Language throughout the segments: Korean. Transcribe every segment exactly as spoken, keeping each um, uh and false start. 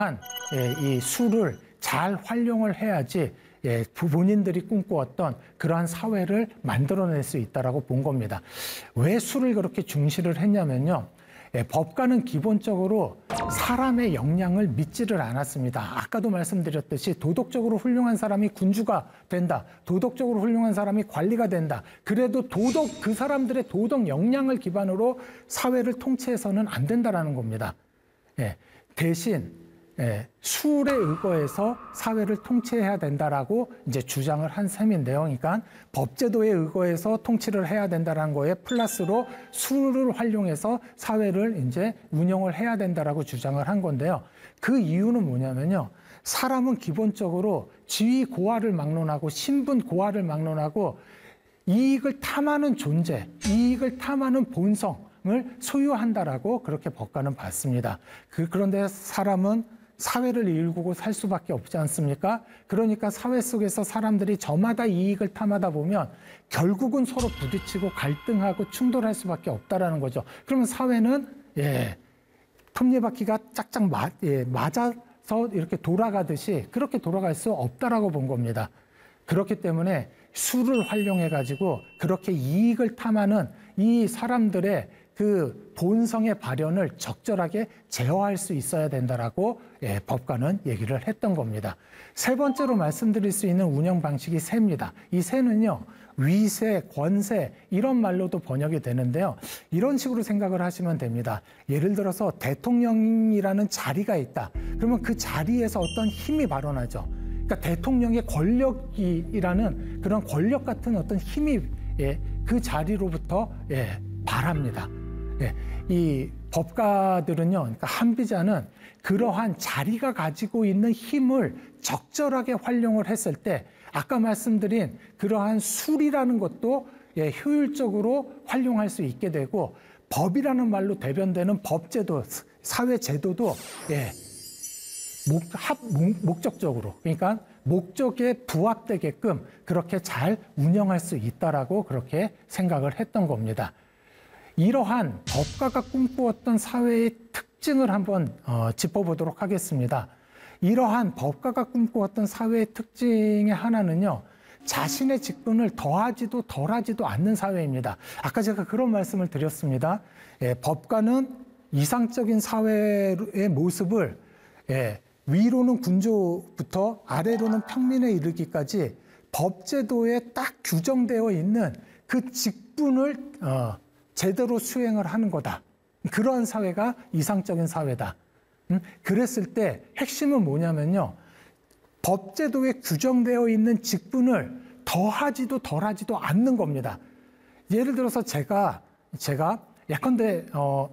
예, 이 술을 잘 활용을 해야지 예, 본인들이 꿈꾸었던 그러한 사회를 만들어낼 수 있다라고 본 겁니다. 왜 술을 그렇게 중시를 했냐면요. 예, 법가는 기본적으로 사람의 역량을 믿지를 않았습니다. 아까도 말씀드렸듯이 도덕적으로 훌륭한 사람이 군주가 된다. 도덕적으로 훌륭한 사람이 관리가 된다. 그래도 도덕, 그 사람들의 도덕 역량을 기반으로 사회를 통치해서는 안 된다라는 겁니다. 예, 대신 예, 술에 의거해서 사회를 통치해야 된다라고 이제 주장을 한 셈인데요. 그러니까 법제도에 의거해서 통치를 해야 된다라는 거에 플러스로 술을 활용해서 사회를 이제 운영을 해야 된다라고 주장을 한 건데요. 그 이유는 뭐냐면요. 사람은 기본적으로 지위 고하를 막론하고 신분 고하를 막론하고 이익을 탐하는 존재, 이익을 탐하는 본성을 소유한다라고 그렇게 법가는 봤습니다. 그, 그런데 사람은 사회를 일구고 살 수밖에 없지 않습니까? 그러니까 사회 속에서 사람들이 저마다 이익을 탐하다 보면 결국은 서로 부딪히고 갈등하고 충돌할 수밖에 없다라는 거죠. 그러면 사회는 예, 톱니바퀴가 짝짝 마, 예, 맞아서 이렇게 돌아가듯이 그렇게 돌아갈 수 없다라고 본 겁니다. 그렇기 때문에 술을 활용해 가지고 그렇게 이익을 탐하는 이 사람들의 그 본성의 발현을 적절하게 제어할 수 있어야 된다라고 예, 법가는 얘기를 했던 겁니다. 세 번째로 말씀드릴 수 있는 운영 방식이 세입니다. 이 세는요, 위세, 권세 이런 말로도 번역이 되는데요. 이런 식으로 생각을 하시면 됩니다. 예를 들어서 대통령이라는 자리가 있다. 그러면 그 자리에서 어떤 힘이 발현하죠. 그러니까 대통령의 권력이라는 그런 권력 같은 어떤 힘이 예, 그 자리로부터 예, 발합니다. 예, 이 법가들은요, 그러니까 한비자는 그러한 자리가 가지고 있는 힘을 적절하게 활용을 했을 때 아까 말씀드린 그러한 술이라는 것도 예, 효율적으로 활용할 수 있게 되고 법이라는 말로 대변되는 법제도, 사회제도도 예, 목, 합, 목, 목적적으로 그러니까 목적에 부합되게끔 그렇게 잘 운영할 수 있다라고 그렇게 생각을 했던 겁니다. 이러한 법가가 꿈꾸었던 사회의 특징을 한번 어, 짚어보도록 하겠습니다. 이러한 법가가 꿈꾸었던 사회의 특징의 하나는요. 자신의 직분을 더하지도 덜하지도 않는 사회입니다. 아까 제가 그런 말씀을 드렸습니다. 예, 법가는 이상적인 사회의 모습을 예, 위로는 군조부터 아래로는 평민에 이르기까지 법제도에 딱 규정되어 있는 그 직분을 어, 제대로 수행을 하는 거다. 그러한 사회가 이상적인 사회다. 음? 그랬을 때 핵심은 뭐냐면요. 법제도에 규정되어 있는 직분을 더하지도 덜하지도 않는 겁니다. 예를 들어서 제가 제가 예컨대 어,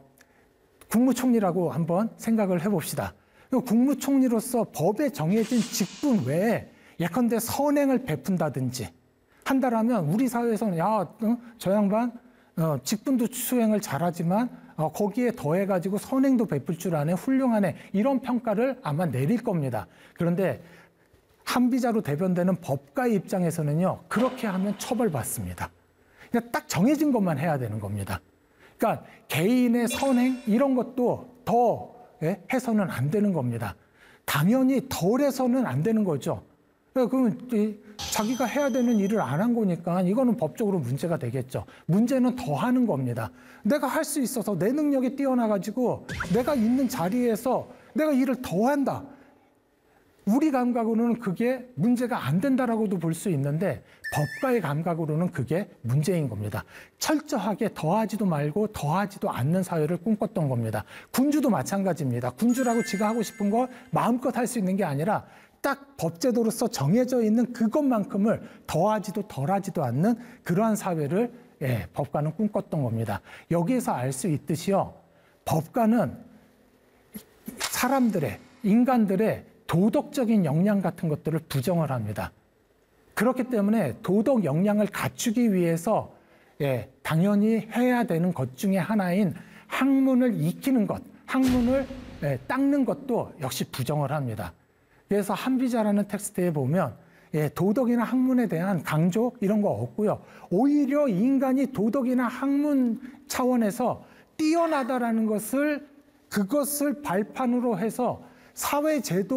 국무총리라고 한번 생각을 해봅시다. 국무총리로서 법에 정해진 직분 외에 예컨대 선행을 베푼다든지 한다라면 우리 사회에서는 야, 어, 저 양반 어, 직분도 수행을 잘하지만 어, 거기에 더해가지고 선행도 베풀 줄 아네, 훌륭하네 이런 평가를 아마 내릴 겁니다. 그런데 한비자로 대변되는 법가의 입장에서는요. 그렇게 하면 처벌받습니다. 그냥 딱 정해진 것만 해야 되는 겁니다. 그러니까 개인의 선행 이런 것도 더 예, 해서는 안 되는 겁니다. 당연히 덜 해서는 안 되는 거죠. 그러면 자기가 해야 되는 일을 안 한 거니까 이거는 법적으로 문제가 되겠죠. 문제는 더 하는 겁니다. 내가 할 수 있어서 내 능력이 뛰어나가지고 내가 있는 자리에서 내가 일을 더 한다. 우리 감각으로는 그게 문제가 안 된다라고도 볼 수 있는데 법가의 감각으로는 그게 문제인 겁니다. 철저하게 더하지도 말고 더하지도 않는 사회를 꿈꿨던 겁니다. 군주도 마찬가지입니다. 군주라고 지가 하고 싶은 거 마음껏 할 수 있는 게 아니라 딱 법제도로서 정해져 있는 그것만큼을 더하지도 덜하지도 않는 그러한 사회를 예, 법가는 꿈꿨던 겁니다. 여기에서 알 수 있듯이요. 법가는 사람들의, 인간들의 도덕적인 역량 같은 것들을 부정을 합니다. 그렇기 때문에 도덕 역량을 갖추기 위해서 예, 당연히 해야 되는 것 중에 하나인 학문을 익히는 것, 학문을 예, 닦는 것도 역시 부정을 합니다. 그래서 한비자라는 텍스트에 보면 예, 도덕이나 학문에 대한 강조 이런 거 없고요. 오히려 인간이 도덕이나 학문 차원에서 뛰어나다라는 것을 그것을 발판으로 해서 사회 제도